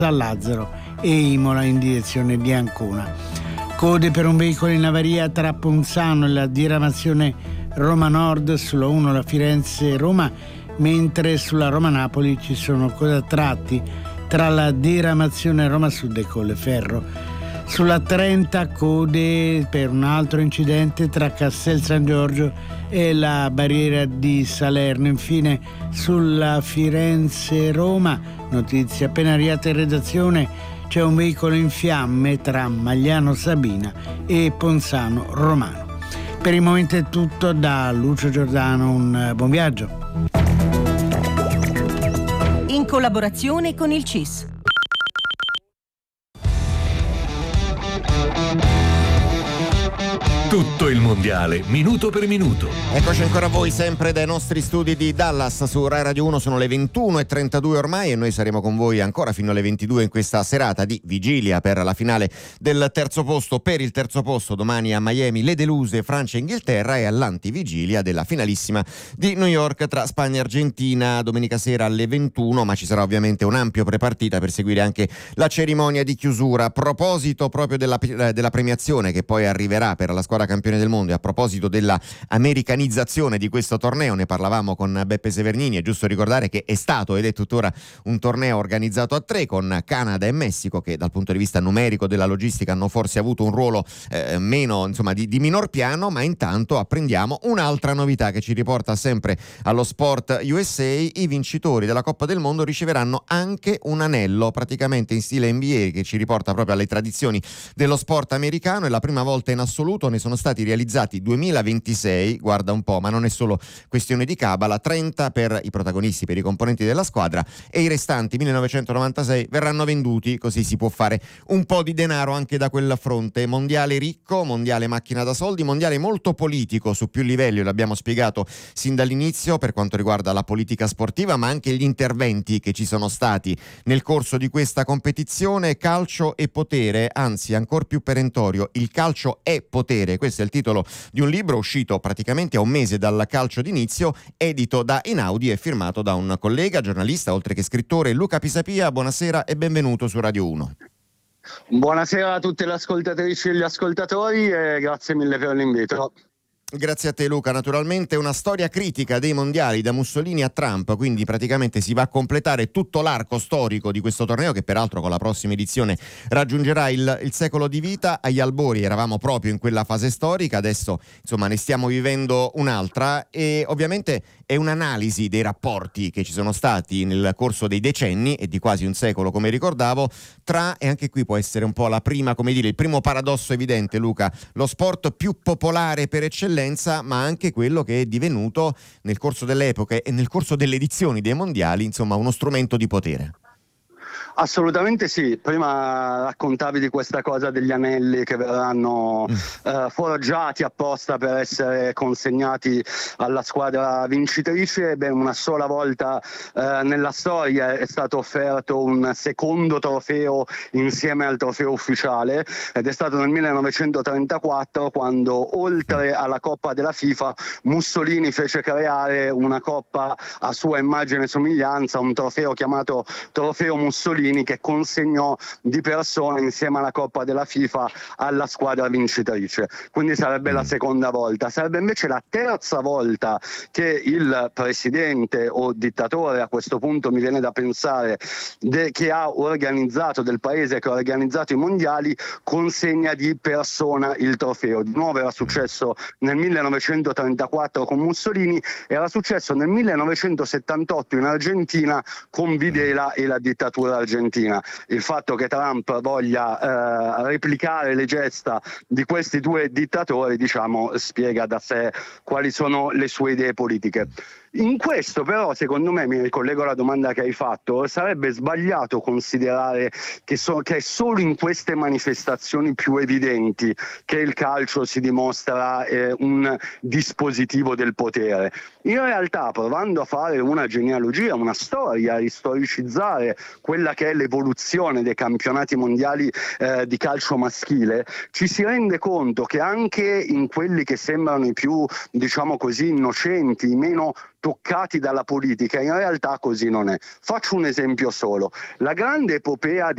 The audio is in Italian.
San Lazzaro e Imola in direzione di Ancona. Code per un veicolo in avaria tra Ponzano e la diramazione Roma Nord, sulla 1 la Firenze-Roma, mentre sulla Roma-Napoli ci sono code a tratti tra la diramazione Roma Sud e Colleferro. Sulla 30 code per un altro incidente tra Castel San Giorgio e la barriera di Salerno. Infine sulla Firenze-Roma, notizia appena arrivata in redazione, c'è un veicolo in fiamme tra Magliano Sabina e Ponzano Romano. Per il momento è tutto, da Lucio Giordano un buon viaggio. In collaborazione con il CIS. Tutto il mondiale, minuto per minuto. Eccoci ancora a voi, sempre dai nostri studi di Dallas su Rai Radio 1. Sono le 21:32 ormai e noi saremo con voi ancora fino alle 22 in questa serata di vigilia per la finale del terzo posto. Per il terzo posto domani a Miami le deluse Francia e Inghilterra, e all'antivigilia della finalissima di New York tra Spagna e Argentina domenica sera alle 21, ma ci sarà ovviamente un ampio prepartita per seguire anche la cerimonia di chiusura. A proposito proprio della premiazione che poi arriverà per la squadra campione del mondo, e a proposito della americanizzazione di questo torneo, ne parlavamo con Beppe Severnini. È giusto ricordare che è stato ed è tuttora un torneo organizzato a tre, con Canada e Messico che dal punto di vista numerico della logistica hanno forse avuto un ruolo meno, insomma, di minor piano, ma intanto apprendiamo un'altra novità che ci riporta sempre allo Sport USA. I vincitori della Coppa del Mondo riceveranno anche un anello, praticamente in stile NBA, che ci riporta proprio alle tradizioni dello sport americano. È la prima volta in assoluto, ne sono stati realizzati 2026, guarda un po', ma non è solo questione di cabala. 30 per i protagonisti, per i componenti della squadra, e i restanti 1996 verranno venduti, così si può fare un po' di denaro anche da quel fronte. Mondiale ricco, mondiale macchina da soldi, mondiale molto politico su più livelli, l'abbiamo spiegato sin dall'inizio per quanto riguarda la politica sportiva, ma anche gli interventi che ci sono stati nel corso di questa competizione. Calcio e potere, anzi ancor più perentorio, il calcio è potere. Questo è il titolo di un libro uscito praticamente a un mese dal calcio d'inizio, edito da Einaudi e firmato da un collega giornalista oltre che scrittore, Luca Pisapia. Buonasera e benvenuto su Radio 1. Buonasera a tutte le ascoltatrici e gli ascoltatori e grazie mille per l'invito. Grazie a te Luca. Naturalmente una storia critica dei mondiali da Mussolini a Trump, quindi praticamente si va a completare tutto l'arco storico di questo torneo, che peraltro con la prossima edizione raggiungerà il secolo di vita. Agli albori eravamo proprio in quella fase storica, adesso insomma ne stiamo vivendo un'altra, e ovviamente è un'analisi dei rapporti che ci sono stati nel corso dei decenni e di quasi un secolo, come ricordavo, tra, e anche qui può essere un po' la prima, come dire, il primo paradosso evidente, Luca, lo sport più popolare per eccellenza, ma anche quello che è divenuto nel corso delle epoche e nel corso delle edizioni dei mondiali, insomma, uno strumento di potere. Assolutamente sì, prima raccontavi di questa cosa degli anelli che verranno forgiati apposta per essere consegnati alla squadra vincitrice. Beh, una sola volta nella storia è stato offerto un secondo trofeo insieme al trofeo ufficiale, ed è stato nel 1934, quando oltre alla Coppa della FIFA Mussolini fece creare una coppa a sua immagine e somiglianza, un trofeo chiamato Trofeo Mussolini, che consegnò di persona insieme alla Coppa della FIFA alla squadra vincitrice. Quindi sarebbe la seconda volta. Sarebbe invece la terza volta che il presidente o dittatore, a questo punto mi viene da pensare, che ha organizzato, del paese che ha organizzato i mondiali, consegna di persona il trofeo. Di nuovo era successo nel 1934 con Mussolini, era successo nel 1978 in Argentina con Videla e la dittatura argentina. Il fatto che Trump voglia replicare le gesta di questi due dittatori, diciamo, spiega da sé quali sono le sue idee politiche. In questo però, secondo me, mi ricollego alla domanda che hai fatto, sarebbe sbagliato considerare che è solo in queste manifestazioni più evidenti che il calcio si dimostra un dispositivo del potere. In realtà, provando a fare una genealogia, una storia, a ristoricizzare quella che è l'evoluzione dei campionati mondiali di calcio maschile, ci si rende conto che anche in quelli che sembrano i più, diciamo così, innocenti, i meno toccati dalla politica, in realtà così non è. Faccio un esempio solo. La grande epopea